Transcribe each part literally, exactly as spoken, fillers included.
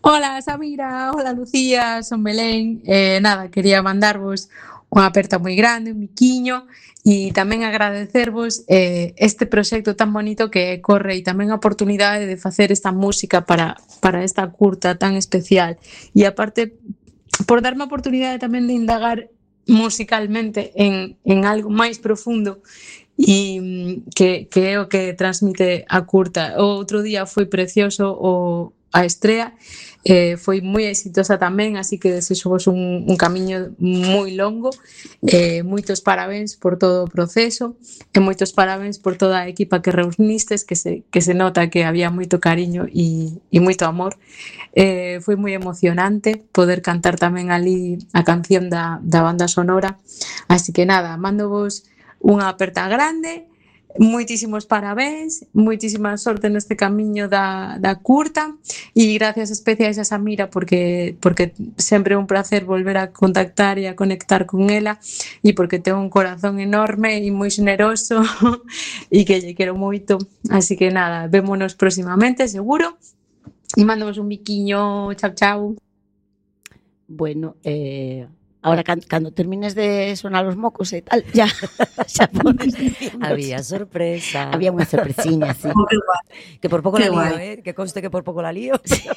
Hola Samira, hola Lucía, son Belén. Eh, nada, quería mandarvos unha aperta moi grande, un miquiño e tamén agradecervos eh, este proxecto tan bonito que corre e tamén a oportunidade de facer esta música para, para esta curta tan especial. E aparte, por darme a oportunidade tamén de indagar musicalmente en, en algo máis profundo e mm, que, que é o que transmite a curta. O outro día foi precioso o, a estrea, eh, foi moi exitosa tamén, así que desexovos un, un camiño moi longo, eh, moitos parabéns por todo o proceso e moitos parabéns por toda a equipa que reunistes, que se, que se nota que había moito cariño e, e moito amor. Eh, foi moi emocionante poder cantar tamén ali a canción da, da banda sonora, así que nada, mando vos unha aperta grande, moitísimos parabéns, moitísima sorte neste camiño da, da curta e gracias especiais a Samira porque, porque sempre é un placer volver a contactar e a conectar con ela e porque ten un corazón enorme e moi generoso e que lle quero moito, así que nada, vémonos próximamente seguro e mandamos un biquiño, chao chao. Bueno, eh, ahora can, cando termines de sonar os mocos e tal, ya, xa podes decirnos. Había sorpresa. Había unha sorpresiña, sí. Oh, qué guay. Que por pouco Qué la lío, guay. eh? Que conste que por pouco la lío. Sí.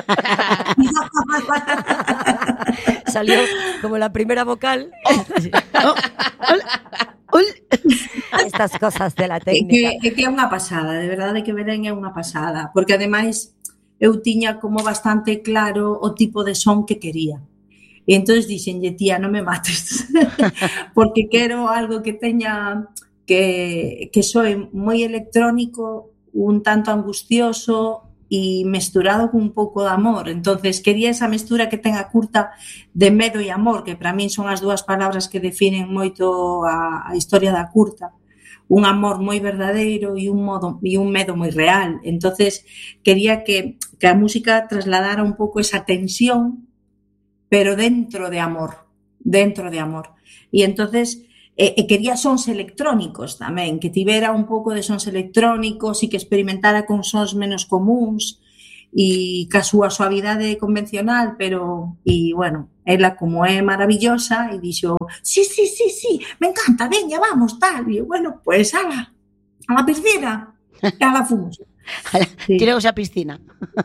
Salió como la primera vocal. Oh, hola, hola. Estas cosas de la É que, técnica. é que é unha pasada, de verdade que Belén é unha pasada, porque ademais eu tiña como bastante claro o tipo de son que quería. E entonces dixenlle, tía, non me mates, porque quero algo que teña, que, que soe moi electrónico, un tanto angustioso e mesturado con un pouco de amor. Entonces quería esa mestura que ten a curta de medo e amor, que para min son as dúas palabras que definen moito a, a historia da curta. Un amor moi verdadeiro e un modo e un medo moi real. Entonces quería que, que a música trasladara un pouco esa tensión, pero dentro de amor, dentro de amor. E entonces e, e quería sons electrónicos tamén, que tivera un pouco de sons electrónicos e que experimentara con sons menos comuns e ca súa suavidade convencional, pero, e bueno, ela como é maravillosa e dixo, sí, sí, sí, sí, me encanta, veña, vamos, tal, e bueno, pues ala, a la piscina, e ala fomos. Sí. Tireos a piscina.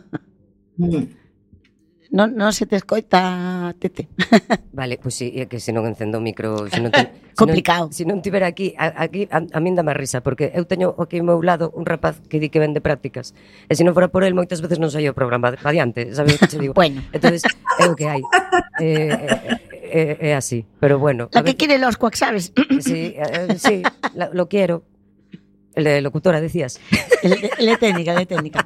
Mm. Non, non se te escoita, Tete. Vale, pois pues sí, é que se non encendo o micro, se non te, complicado. Se non, se non tivera aquí, a, aquí a, a min dá má risa, porque eu teño aquí ao meu lado un rapaz que di que vende prácticas. E se non fora por el, moitas veces non saía o programa para diante, sabes o que che digo? Bueno. Entonces, é o que hai. É, é, é así, pero bueno. La que quiere los cuac, ¿sabes? Sí, eh, sí, la, lo quiero. El de locutora, decías. El de, el de técnica, el de técnica.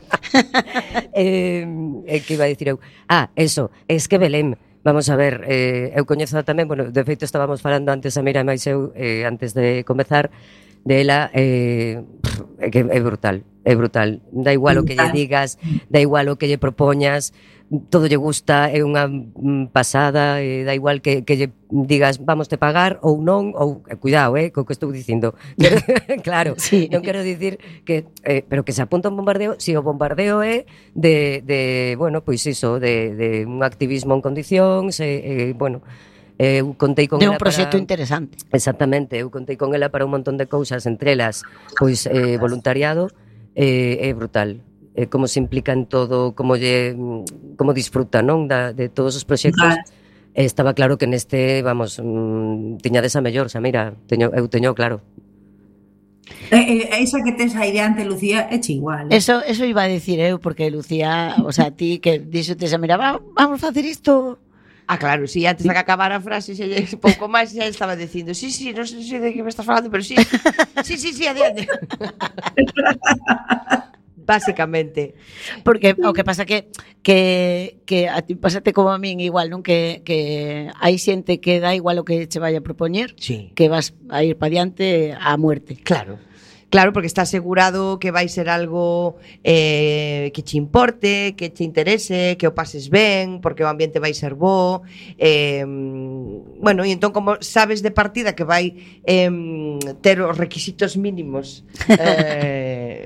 eh, que iba a dicir eu? Ah, eso, es que Belén, vamos a ver, eh, eu coñezo tamén, bueno, de feito estábamos falando antes a Mira e máis eu, eh, antes de comezar, de ela, eh, é que é brutal, é brutal. Da igual o que lle digas, da igual o que lle propoñas, todo lle gusta, é unha pasada, e da igual que, que lle digas vamos te pagar ou non, ou cuidado, eh, co que estou dicindo. Quero, claro, sí. Non quero dicir que eh, pero que se apunta un bombardeo, si o bombardeo é de, de bueno, pois iso, de, de un activismo en condicións, e eh, bueno, eu contei con de ela un proxecto para... interesante. Exactamente, eu contei con ela para un montón de cousas, entre elas, pois eh, voluntariado, eh, é brutal. Eh, como se implica en todo, como lle, como disfruta, non, da, de todos os proxectos. Eh, estaba claro que neste, vamos, mmm, tiñades a mellor, xa mira, teño, eu teño claro. Eh, eh, esa que tes aí diante, Lucía, é igual. Eh? Eso, eso iba a decir eu, porque Lucía, o sea, ti que dixote xa, mira, va, vamos a facer isto. Ah, claro, si sí, antes de que acabara a frase xa lle pouco máis xa estaba dicindo, sí, sí, non sei de que me estás falando, pero sí. Sí, sí, sí, adiante. Básicamente. Porque o que pasa que que que a ti pásate como a min igual, non, que que hai xente que dá igual o que che vaya a propoñer, sí, que vas a ir para diante a muerte. Claro. Claro, porque está asegurado que vai ser algo eh, que che importe, que che interese, que o pases ben, porque o ambiente vai ser bo. Eh, bueno, e entón como sabes de partida que vai eh, ter os requisitos mínimos eh,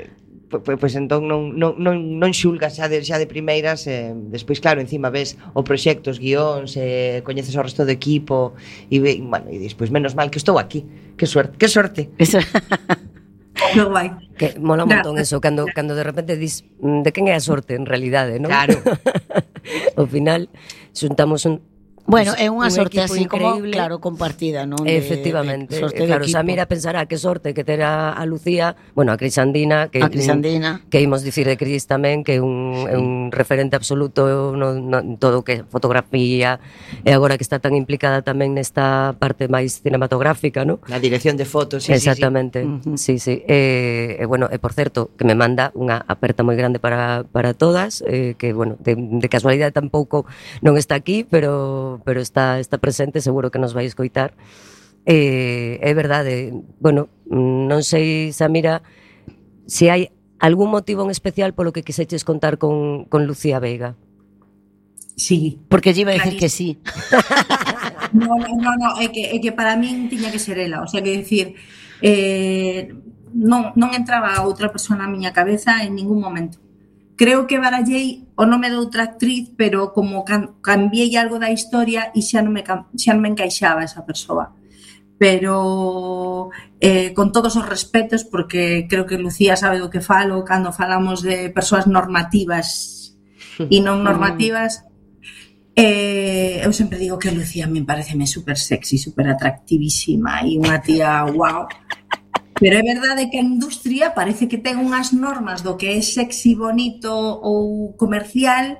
Pois, pois entón non, non, non, non xulgas xa de, xa de primeiras, eh, despois claro, encima ves o proxecto, os guións, eh, coñeces o resto do equipo e, ve, bueno, e despois menos mal que estou aquí, que suerte, que sorte. Eso. Que guai. Que mola un montón Gracias. eso, cando, cando de repente dis mm, de quen é a sorte en realidade, non? Claro. Ao final xuntamos un Bueno, pues, é unha un sorte equipo así como, increíble. claro, compartida, non? De- Efectivamente, de sorte de claro, equipo. Samira pensará que sorte que terá a Lucía, bueno, a Cris Andina, que A Cris Andina. que imos dicir de Cris tamén, que é un, sí. é un referente absoluto no, no, en todo o que é fotografía, e agora que está tan implicada tamén nesta parte máis cinematográfica, ¿no? Na dirección de fotos, sí, Exactamente, sí, sí. sí, sí. E, e bueno, e por certo, que me manda unha aperta moi grande para, para todas, eh, que, bueno, de, de casualidade tampouco non está aquí, pero, pero está, está presente, seguro que nos vai escoitar. Eh, é verdade, bueno, non sei, Samira, se hai algún motivo en especial polo que quiseches contar con, con Lucía Veiga. Sí. Porque lle iba a decir que sí. No, no, no, no, é que, é que para min tiña que ser ela, o sea, que dicir, eh, non, non entraba outra persoa na miña cabeza en ningún momento. Creo que barallei o nome de outra actriz, pero como can, cambiei algo da historia e xa non me, xa non me encaixaba esa persoa. Pero eh, con todos os respetos, porque creo que Lucía sabe do que falo cando falamos de persoas normativas e non normativas. Eh, eu sempre digo que Lucía me parece super sexy, super atractivísima e unha tía wow. Pero é verdade que a industria parece que ten unhas normas do que é sexy, bonito ou comercial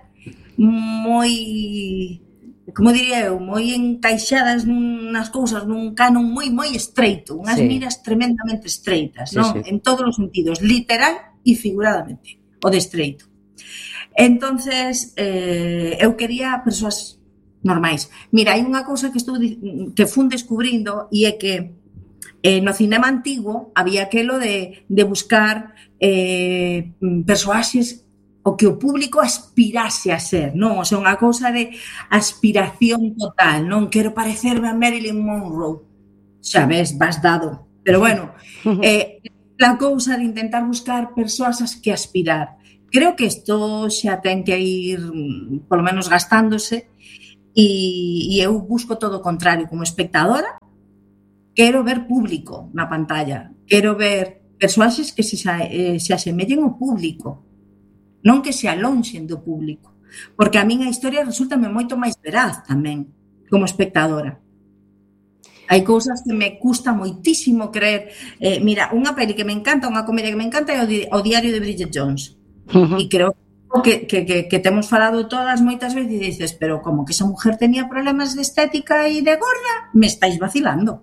moi, como diría eu, moi encaixadas nas cousas, nun canon moi moi estreito, unhas Sí. miras tremendamente estreitas, Sí, non? sí. En todos os sentidos, literal e figuradamente, o de estreito. Entonces, eh, eu quería persoas normais. Mira, hai unha cousa que estou que fun descubrindo e é que eh, no cinema antigo había aquelo de, de buscar eh, persoaxes o que o público aspirase a ser, non? O sea, unha cousa de aspiración total, non? Quero parecerme a Marilyn Monroe. Xa ves, vas dado. Pero bueno, eh, la cousa de intentar buscar persoas as que aspirar. Creo que isto xa ten que ir, polo menos, gastándose e, e eu busco todo o contrario. Como espectadora, quero ver público na pantalla. Quero ver persoaxes que se, eh, se asemellen ao público. Non que se alonxen do público. Porque a min a historia resultame moito máis veraz tamén, como espectadora. Hai cousas que me custa moitísimo creer. Eh, mira, unha peli que me encanta, unha comedia que me encanta é o, di- o Diario de Bridget Jones. Uh-huh. E creo que, que, que, que temos falado todas moitas veces e dices, pero como que esa mujer tenía problemas de estética e de gorda, me estáis vacilando.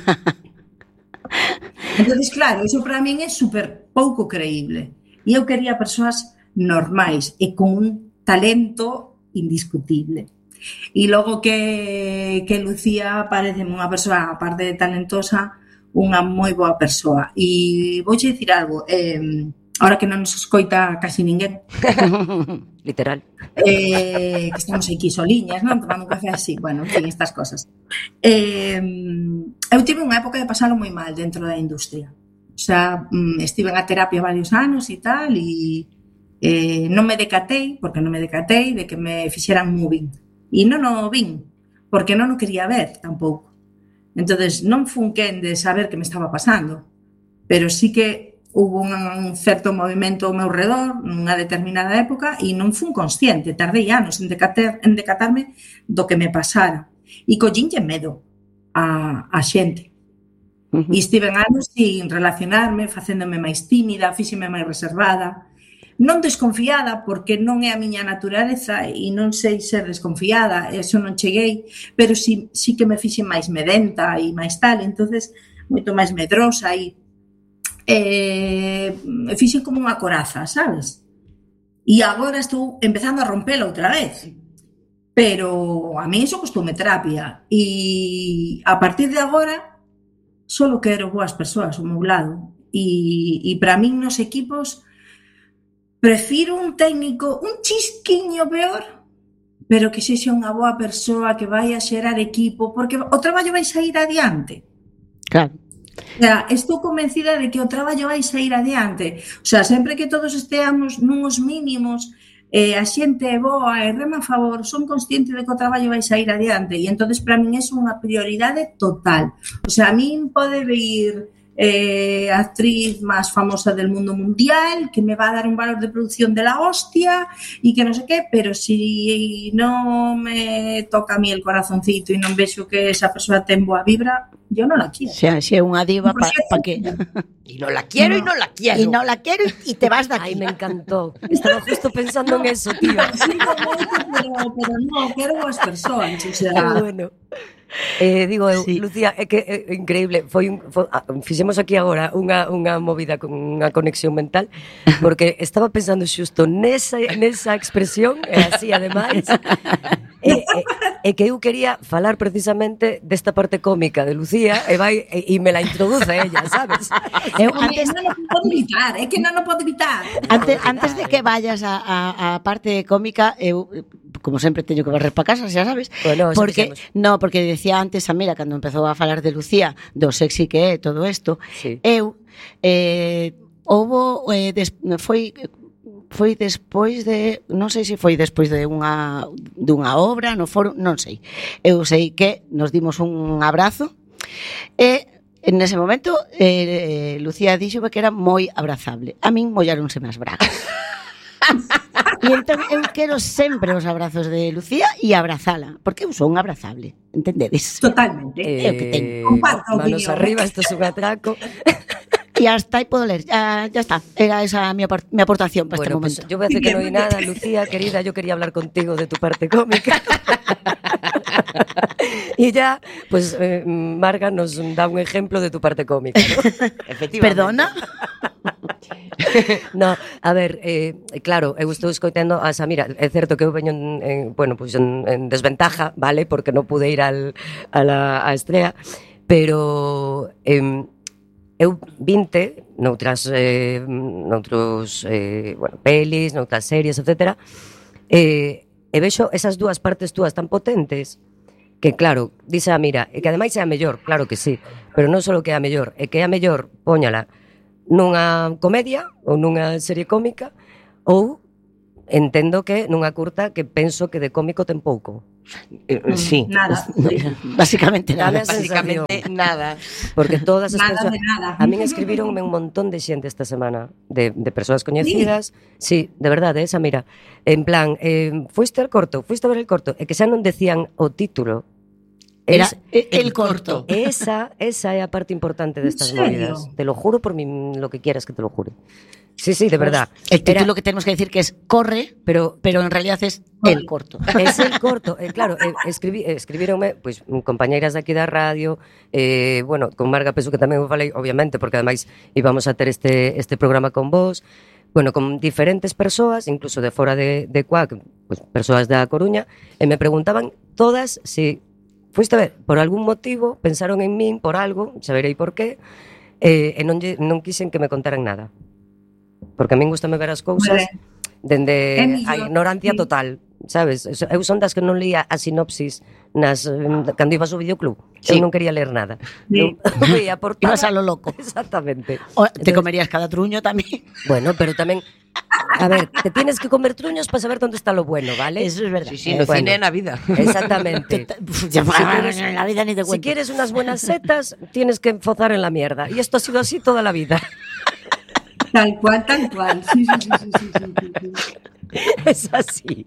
Entonces, claro, iso para min é super pouco creíble. E eu quería persoas normais e con un talento indiscutible. E logo que, que Lucía parece unha persoa, aparte de talentosa, unha moi boa persoa. E vouche dicir algo, eh, ahora que non nos escoita casi ninguén, Literal. eh, que estamos aquí soliñas, non? Tomando un café así, bueno, en fin, estas cosas. Eh, eu tive unha época de pasalo moi mal dentro da industria. O sea, estive en a terapia varios anos e tal, e eh, non me decatei, porque non me decatei de que me fixeran moving. E non o vin, porque non o quería ver tampouco. Entonces non fun quen de saber que me estaba pasando, pero sí que hubo un, un certo movimento ao meu redor nunha determinada época e non fun consciente, tardei anos en, decater, en decatarme do que me pasara. E collínlle medo a, a xente. Uh-huh. E estiven anos sin relacionarme, facéndome máis tímida, fíxeme máis reservada. Non desconfiada, porque non é a miña naturaleza e non sei ser desconfiada, eso non cheguei, pero sí, sí que me fixe máis medenta e máis tal, entonces moito máis medrosa e eh, fixe como unha coraza, sabes? E agora estou empezando a rompela outra vez, pero a mí iso costoume terapia e a partir de agora solo quero boas persoas ao meu lado e, e para min nos equipos prefiro un técnico un chisquiño peor, pero que sexa unha boa persoa que vai a xerar equipo, porque o traballo vai sair adiante. Claro. O sea, estou convencida de que o traballo vai sair adiante. O sea, sempre que todos esteamos nuns mínimos, eh, a xente é boa e rema a favor, son consciente de que o traballo vai sair adiante e entonces para min é unha prioridade total. O sea, a min pode vir eh, actriz máis famosa del mundo mundial que me va a dar un valor de producción de la hostia y que no sé qué, pero si no me toca a mí el corazoncito y non vexo que esa persoa ten boa vibra, yo no la quiero. Si é unha diva, ¿para pa qué? Y no la quiero no. y no la quiero. Y no la quiero y te vas de aquí. Ay, me encantó. Estaba justo pensando en eso, tío. Sí, pero, pero no, quero boas persoas, o sea... Ah, bueno. Eh, digo, eu, Sí. Lucía, é que é increíble, foi un foi, ah, fixemos aquí agora unha unha movida con unha conexión mental, porque estaba pensando xusto nesa nesa expresión, e así ademais. E, e, e que eu quería falar precisamente desta parte cómica de Lucía e vai e, e me la introduce ella, sabes? Eu, Antes antes, non o podo evitar, é que non o podo evitar. antes, antes de que vayas a, a, a parte cómica, eu, como sempre, teño que barrer para casa, xa sabes. Bueno, eso porque fixemos. no, porque decía antes a Mira cando empezou a falar de Lucía, do sexy que é todo isto. Sí. Eu eh houbo eh, des, foi foi despois de, non sei se foi despois de unha dunha obra no foro, non sei. Eu sei que nos dimos un abrazo e en ese momento eh, Lucía dixo que era moi abrazable. A min molláronse as bragas. E entón eu quero sempre os abrazos de Lucía e abrazala, porque eu son abrazable, entendedes? Totalmente. É o que teño. Comparto a manos opinión. arriba, isto é un atraco. E hasta aí podo ler, ya, ya está. Era esa mi, aport mi aportación para Bueno, este pues momento. yo voy a decir que no hay nada, Lucía, querida, yo quería hablar contigo de tu parte cómica. Y ya, pues eh, Marga nos da un ejemplo de tu parte cómica, ¿no? Efectivamente. Perdona? No, a ver, eh, claro, eu estou escoitando a Samira. É certo que eu veño en, en, bueno, pues en, en desventaja, vale, porque non pude ir al, a la a estrea, pero eh, eu vinte noutras eh, noutros eh, bueno, pelis, noutras series, etcétera, eh, e vexo esas dúas partes túas tan potentes que, claro, dice a Mira, e que ademais é a mellor, claro que sí, pero non só que é a mellor, é que é a mellor, póñala nunha comedia ou nunha serie cómica ou entendo que nunha curta que penso que de cómico ten pouco. Eh, sí. Nada. Básicamente nada. Dame a sensación. Básicamente nada. Porque todas as Nada persoas... de nada. A min escribironme un montón de xente esta semana, de, de persoas coñecidas. Sí, de verdade, esa mira. En plan, eh, fuiste al corto, fuiste a ver el corto, e que xa non decían o título. Era Es- el corto. esa, esa é a parte importante destas ¿En serio? movidas. Te lo juro por mi, lo que quieras que te lo jure. Sí, sí, de verdad. El título Era- que tenemos que decir que es Corre, pero pero en realidad es el corto. es el corto, eh, claro, eh, escribí, eh, escribironme pois, pues, compañeiras de aquí da radio, eh, bueno, con Marga penso que tamén o falei, obviamente, porque ademais íbamos a ter este, este programa con vos, bueno, con diferentes persoas, incluso de fora de, de Cuac, pues, persoas da Coruña, e me preguntaban todas si fuiste a ver, por algún motivo, pensaron en min por algo, saberei por qué, eh, e non, lle- non quixen que me contaran nada. Porque a min gustame ver as cousas É dende mellor, a ignorancia sí. total, sabes? Eu son das que non leía a sinopsis nas em, cando ibas ao videoclub. Sí. Eu non quería ler nada. Sí. Eu veía a portada. Ibas a lo loco. Exactamente. O te Entonces, comerías cada truño también. bueno, pero tamén a ver, te tienes que comer truños para saber dónde está lo bueno, ¿vale? Eso es verdad. Sí, sí, no Bueno. cine na vida. Exactamente. Ya, Si quieres- en la vida ni te Si cuento. quieres unas buenas setas, tienes que enfozar en la mierda. Y esto ha sido así toda la vida. Tal cual, tal cual. Sí, sí, sí, sí, sí, sí, sí. Es así.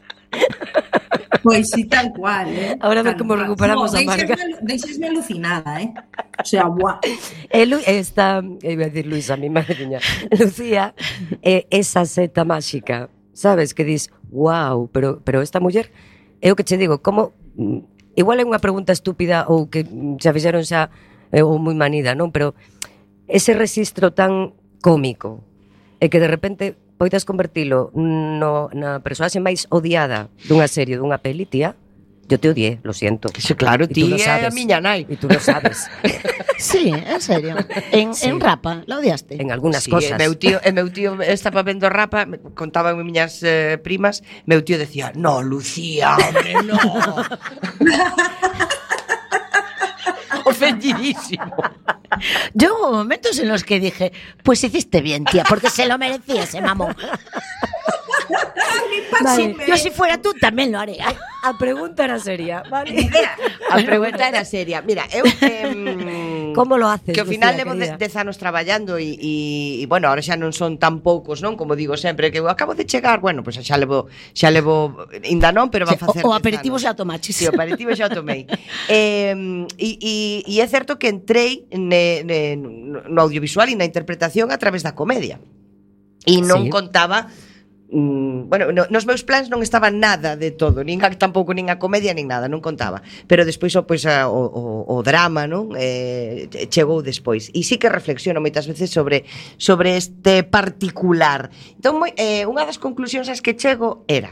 Pois sí, tal cual, eh. Ahora a ver Tal como cual. recuperamos no, a Marga. deixesme- Deixesme alucinada, eh. O sea, guau. E Lu, esta, iba a decir Luisa, mi madriña, Lucía, é esa seta máxica, sabes, que dis, wow, pero, pero esta muller, é o que che digo, como, mm, igual é unha pregunta estúpida ou que mm, xa fixeron xa, eh, ou moi manida, non? Pero ese registro tan cómico, e que de repente poidas convertilo no, na personaxe máis odiada dunha serie, dunha peli, tía, yo te odié, lo siento. Sí, claro, Y tú ti lo é sabes. a miña nai. Y tú lo sabes. Sí, en serio. En, Sí. en Rapa, ¿la odiaste? En algunas Sí, cosas. E meu tío, e meu tío estaba vendo Rapa, me contaban miñas eh, primas, meu tío decía, no, Lucía, hombre, no. O ofendidísimo. Yo hubo momentos en los que dije, pues hiciste bien, tía, porque se lo merecía ese mamón. Vale. Yo si fuera tú tamén lo haría. A pregunta era seria, vale? A pregunta era seria. Mira, eu eh, como lo haces, que ao final Lucía, levo querida? dez anos traballando e, e, e bueno, ahora xa non son tan poucos, non? Como digo sempre, que eu acabo de chegar, bueno, pois pues xa levo xa levo ainda non, pero va a facer O, o aperitivo xa tomaches. Si, o aperitivo xa o tomei. eh, e, e, e é certo que entrei ne, ne, no audiovisual e na interpretación a través da comedia. E non Sí. contaba Mm, bueno, no, nos meus plans non estaba nada de todo, nin a, tampouco nin a comedia nin nada, non contaba. Pero despois o, pois, a, o, o, o drama, non? Eh, chegou despois. E sí que reflexiono moitas veces sobre sobre este particular. Entón, moi, eh, unha das conclusións ás que chego era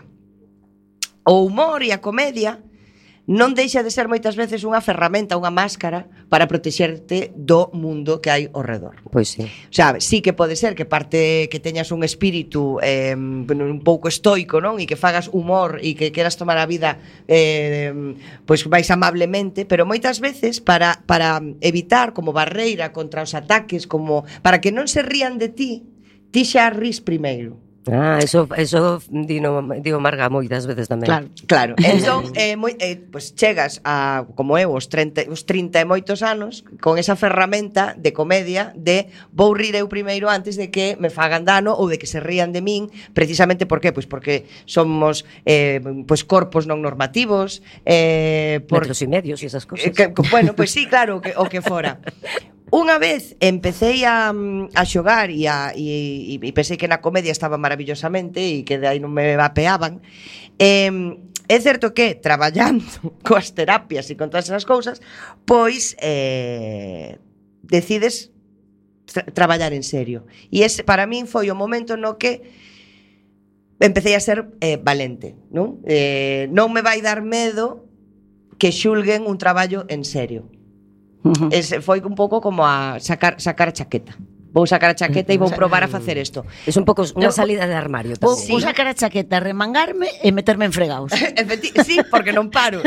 o humor e a comedia non deixa de ser moitas veces unha ferramenta, unha máscara para protexerte do mundo que hai ao redor. Pois sí. O sea, sí que pode ser que parte que teñas un espírito eh, un pouco estoico, non? E que fagas humor e que queras tomar a vida eh, pois máis amablemente, pero moitas veces para, para evitar como barreira contra os ataques, como para que non se rían de ti, ti xa ris primeiro. Ah, eso, eso dino, digo Marga moitas veces tamén. Claro. Claro, entón, eh, moi, eh, pues chegas a, como eu, os trinta, os trinta e moitos anos, con esa ferramenta de comedia de vou rir eu primeiro antes de que me fagan dano ou de que se rían de min, precisamente por qué? Pois porque somos eh, pues corpos non normativos, eh, por, Metros e medios e esas cosas. eh, que, bueno, pois pues sí, claro, que, o que fora. Unha vez empecé a, a xogar e, a, e, e pensei que na comedia estaba maravillosamente e que de aí non me vapeaban. Eh, é certo que traballando coas terapias e con todas esas cousas, pois eh, decides tra traballar en serio. E ese para min foi o momento no que empecé a ser eh, valente, non? Eh, non me vai dar medo que xulguen un traballo en serio. Uh-huh. Ese foi un pouco como a sacar sacar a chaqueta. Vou sacar a chaqueta e vou probar a facer isto. Es un pouco unha salida de armario Vou, tamén. vou sacar a chaqueta, remangarme e meterme en fregaos. Efecti sí, porque non paro.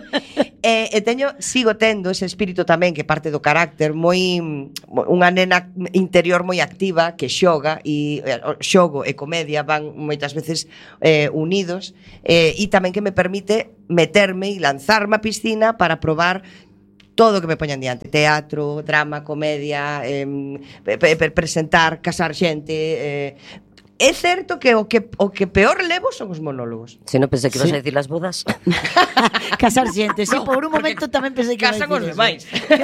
e, e teño, sigo tendo ese espírito tamén que parte do carácter moi unha nena interior moi activa que xoga e eh, xogo e comedia van moitas veces eh, unidos eh, e tamén que me permite meterme e lanzarme a piscina para probar todo o que me poñan diante, teatro, drama, comedia, eh, pe pe presentar, casar xente, eh, é certo que o que o que peor levo son os monólogos. Se non pensei que ibas Sí. a decir las bodas. Casar xente, sí, No, por un momento tamén pensei que casan iba a os decir demais.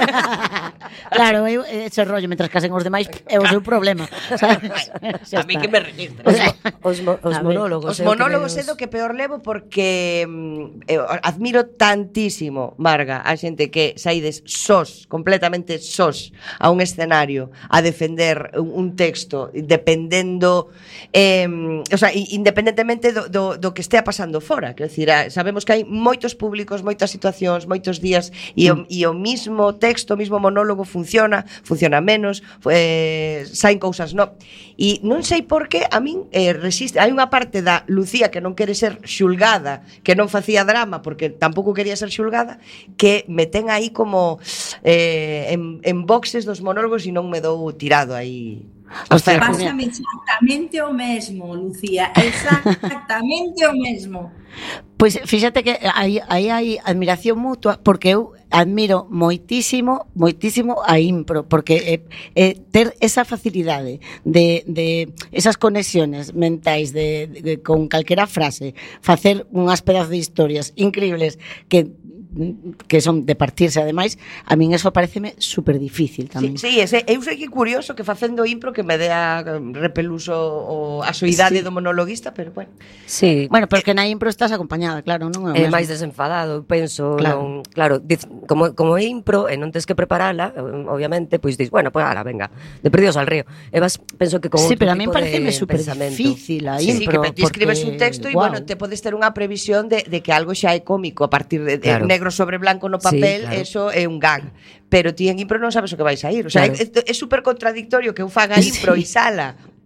eso. Claro, eu, ese rollo, mentras casen os demais, é o seu problema, sabes? A mí que me registra. O sea, Os, mo, os A ver, monólogos. Os é o que monólogos é menos- do que peor levo porque mm, eu admiro tantísimo, Marga, a xente que saides sós, completamente sós, a un escenario a defender un, un texto, dependendo eh, o sea, independentemente do, do, do que estea pasando fora, quero dicir, sabemos que hai moitos públicos, moitas situacións, moitos días e o, e o mismo texto, o mismo monólogo funciona, funciona menos, eh, saen cousas, no. E non sei por que a min eh, resiste, hai unha parte da Lucía que non quere ser xulgada, que non facía drama porque tampouco quería ser xulgada, que me ten aí como eh, en, en boxes dos monólogos e non me dou tirado aí. Hostia, Pásame exactamente o mesmo, Lucía, exactamente o mesmo. Pois fíxate que aí, aí hai admiración mutua, porque eu admiro moitísimo, moitísimo a impro, porque eh, eh, ter esa facilidade de, de esas conexiones mentais de, de, de, con calquera frase, facer unhas pedazos de historias increíbles que que son de partirse ademais, a min eso pareceme super difícil tamén. Sí, sí, ese, eu sei que é curioso que facendo impro que me dea repeluso o a soidade Sí. do monologuista, pero bueno. Sí. Bueno, pero que na impro estás acompañada, claro, non é o É mesmo. máis desenfadado, penso, Claro. non, claro, diz, como como é impro e non tes que preparala, obviamente, pois dis, bueno, pois pues, ala, venga, de perdidos al río. E vas, penso que con Sí, outro pero a min tipo pareceme de super pensamento. difícil a Sí, impro, sí, que te escribes porque, un texto e guau. bueno, te podes ter unha previsión de, de que algo xa é cómico a partir de, de Claro. negro sobre blanco no Sí, papel, claro. eso é un gag. Pero ti en impro non sabes o que vais a ir. O sea, Claro. é, é super contradictorio que eu faga impro Sí. e sala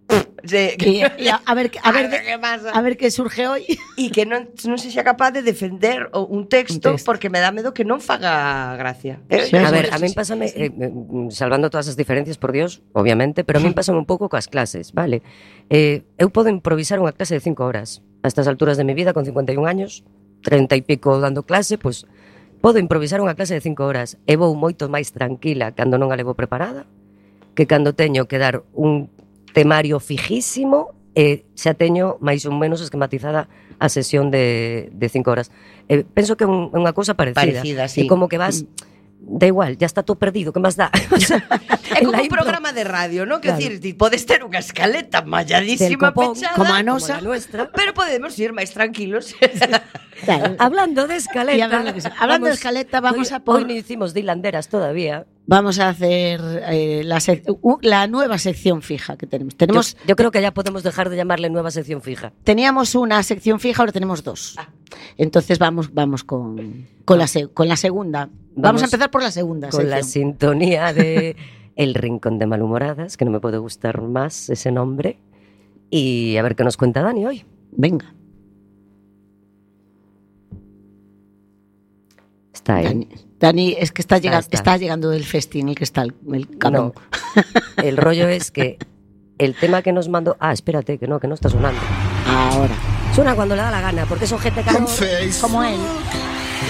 Sí. Y, y a, a ver, a ver, ver que pasa. a ver que surge hoy. E que non, non se xa capaz de defender o- un texto, Un texto. porque me dá medo que non faga gracia. Eh, Sí, A sí, ver, a min pásame, eh, eh, salvando todas as diferencias, por Dios, obviamente, pero a min pásame un pouco coas clases, vale? Eh, eu podo improvisar unha clase de cinco horas. A estas alturas de mi vida, con cincuenta e un años, treinta e pico dando clase, pois podo improvisar unha clase de cinco horas e vou moito máis tranquila cando non a levo preparada que cando teño que dar un temario fijísimo e xa teño máis ou menos esquematizada a sesión de, de cinco horas. Eh, penso que é un, unha cousa parecida. Parecida, sí. É como que vas... Da igual, ya está todo perdido, que máis dá? O sea, É como la un impro- programa de radio, ¿no? Que Claro. decir, ti podes ter unha escaleta del malladísima copón, pechada, como a como nosa. la nuestra. pero podemos ir máis tranquilos. Claro. Hablando de escaleta. Y hablando de- hablando de escaleta, vamos hoy, a por- Hoy no hicimos de hilanderas todavía. Vamos a hacer eh, la, sec- u- la nueva sección fija que tenemos. Tenemos Yo, yo creo que ya podemos dejar de llamarle nueva sección fija. Teníamos una sección fija, ahora tenemos dos. Entonces vamos, vamos con, con, la, se- con la segunda. Vamos, Vamos a empezar por la segunda Con la sección. sintonía de El Rincón de Malhumoradas, que no me puede gustar más ese nombre. Y a ver qué nos cuenta Dani hoy. Venga. Está ahí. Dani, Dani, es que está, llega- está. está llegando del festín el que está el, el cabrón. No. El rollo es que el tema que nos mandó... Ah, espérate, que no, que no está sonando. Ahora. Suena cuando le da la gana, porque es ojete calor. Como él.